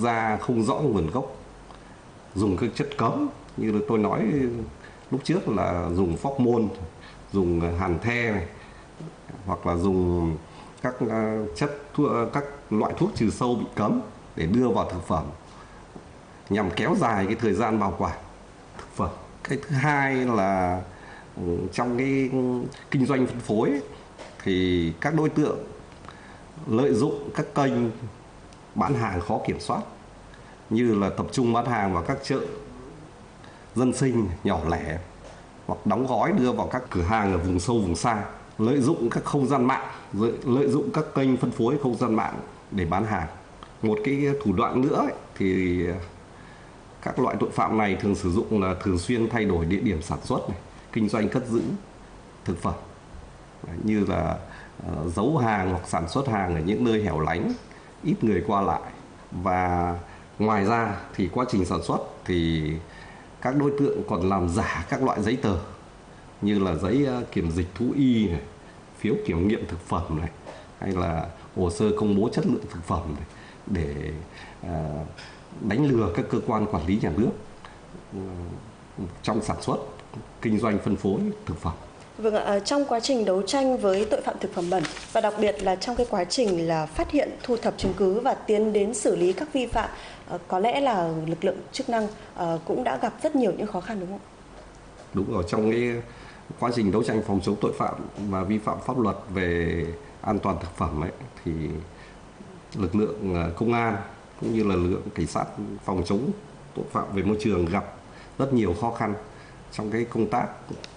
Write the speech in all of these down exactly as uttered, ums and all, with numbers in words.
gia không rõ nguồn gốc, dùng các chất cấm như là tôi nói lúc trước là dùng phóc môn, dùng hàn the này, hoặc là dùng các chất các loại thuốc trừ sâu bị cấm để đưa vào thực phẩm nhằm kéo dài cái thời gian bảo quản thực phẩm. Cái thứ hai là trong cái kinh doanh phân phối ấy, thì các đối tượng lợi dụng các kênh bán hàng khó kiểm soát, như là tập trung bán hàng vào các chợ dân sinh nhỏ lẻ, hoặc đóng gói đưa vào các cửa hàng ở vùng sâu vùng xa, lợi dụng các không gian mạng, lợi dụng các kênh phân phối không gian mạng để bán hàng. Một cái thủ đoạn nữa ấy, thì các loại tội phạm này thường sử dụng là thường xuyên thay đổi địa điểm sản xuất này, kinh doanh cất giữ thực phẩm, như là uh, giấu hàng hoặc sản xuất hàng ở những nơi hẻo lánh, ít người qua lại. Và ngoài ra thì quá trình sản xuất thì các đối tượng còn làm giả các loại giấy tờ như là giấy uh, kiểm dịch thú y này, phiếu kiểm nghiệm thực phẩm này, hay là hồ sơ công bố chất lượng thực phẩm này, để uh, đánh lừa các cơ quan quản lý nhà nước uh, trong sản xuất, kinh doanh phân phối thực phẩm. Vâng ạ, trong quá trình đấu tranh với tội phạm thực phẩm bẩn, và đặc biệt là trong cái quá trình là phát hiện, thu thập chứng cứ và tiến đến xử lý các vi phạm, có lẽ là lực lượng chức năng cũng đã gặp rất nhiều những khó khăn, đúng không? Đúng rồi, trong cái quá trình đấu tranh phòng chống tội phạm và vi phạm pháp luật về an toàn thực phẩm ấy, thì lực lượng công an cũng như là lực lượng cảnh sát phòng chống tội phạm về môi trường gặp rất nhiều khó khăn trong cái công tác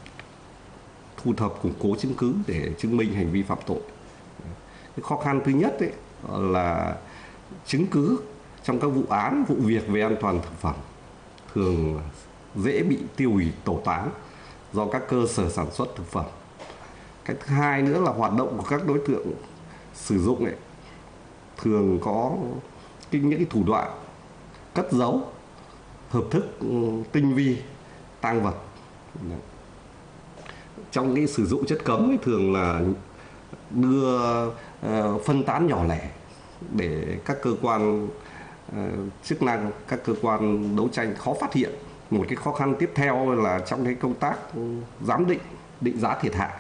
thu thập củng cố chứng cứ để chứng minh hành vi phạm tội. Cái khó khăn thứ nhất ấy là chứng cứ trong các vụ án, vụ việc về an toàn thực phẩm thường dễ bị tiêu hủy, tẩu tán do các cơ sở sản xuất thực phẩm. Cái thứ hai nữa là hoạt động của các đối tượng sử dụng ấy thường có những cái thủ đoạn cất giấu, hợp thức tinh vi, tang vật. Trong cái sử dụng chất cấm ấy, thường là đưa uh, phân tán nhỏ lẻ để các cơ quan uh, chức năng, các cơ quan đấu tranh khó phát hiện. Một cái khó khăn tiếp theo là trong cái công tác giám định, định giá thiệt hại.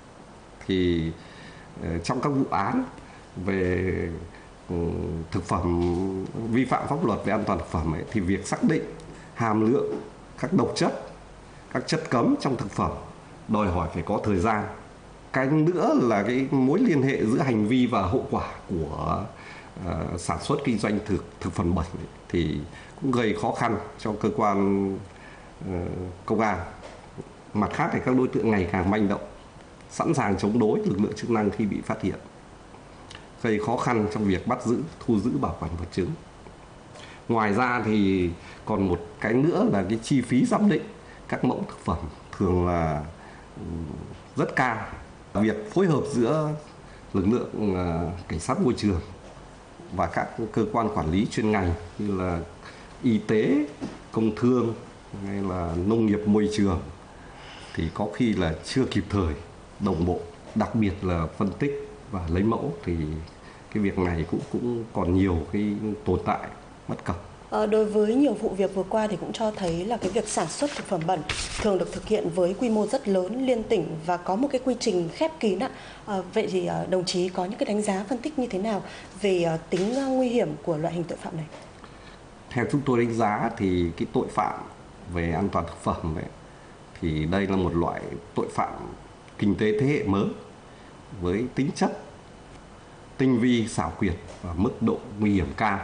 Thì uh, trong các vụ án về uh, thực phẩm vi phạm pháp luật về an toàn thực phẩm ấy, thì việc xác định hàm lượng các độc chất, các chất cấm trong thực phẩm đòi hỏi phải có thời gian. Cái nữa là cái mối liên hệ giữa hành vi và hậu quả của uh, sản xuất kinh doanh thực thực phẩm bẩn ấy, thì cũng gây khó khăn cho cơ quan uh, công an. Mặt khác thì các đối tượng ngày càng manh động, sẵn sàng chống đối lực lượng chức năng khi bị phát hiện, gây khó khăn trong việc bắt giữ, thu giữ, bảo quản vật chứng. Ngoài ra thì còn một cái nữa là cái chi phí giám định các mẫu thực phẩm thường là rất cao. Việc phối hợp giữa lực lượng cảnh sát môi trường và các cơ quan quản lý chuyên ngành như là y tế, công thương hay là nông nghiệp môi trường thì có khi là chưa kịp thời, đồng bộ, đặc biệt là phân tích và lấy mẫu, thì cái việc này cũng cũng còn nhiều cái tồn tại bất cập. À, đối với nhiều vụ việc vừa qua thì cũng cho thấy là cái việc sản xuất thực phẩm bẩn thường được thực hiện với quy mô rất lớn, liên tỉnh và có một cái quy trình khép kín ạ. À, vậy thì à, đồng chí có những cái đánh giá phân tích như thế nào về à, tính nguy hiểm của loại hình tội phạm này? Theo chúng tôi đánh giá thì cái tội phạm về an toàn thực phẩm ấy, thì đây là một loại tội phạm kinh tế thế hệ mới với tính chất tinh vi, xảo quyệt và mức độ nguy hiểm cao,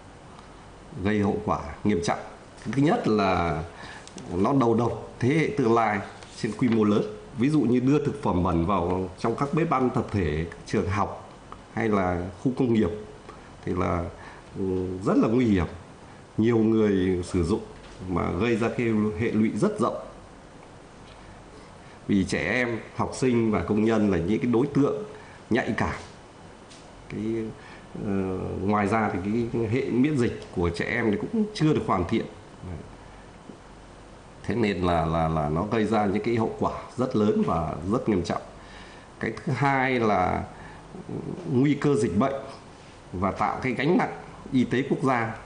gây hậu quả nghiêm trọng. Thứ nhất là nó đầu độc thế hệ tương lai trên quy mô lớn. Ví dụ như đưa thực phẩm bẩn vào trong các bếp ăn tập thể, trường học hay là khu công nghiệp thì là rất là nguy hiểm. Nhiều người sử dụng mà gây ra cái hệ lụy rất rộng. Vì trẻ em, học sinh và công nhân là những cái đối tượng nhạy cảm. Cái Uh, ngoài ra thì cái hệ miễn dịch của trẻ em thì cũng chưa được hoàn thiện, thế nên là là là nó gây ra những cái hậu quả rất lớn và rất nghiêm trọng. Cái thứ hai là nguy cơ dịch bệnh và tạo cái gánh nặng y tế quốc gia